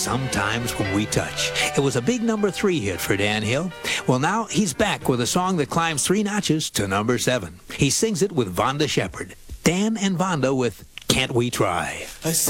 Sometimes When We Touch. It was a big number 3 hit for Dan Hill. Well, now he's back with a song that climbs 3 notches to number 7. He sings it with Vonda Shepard. Dan and Vonda with Can't We Try?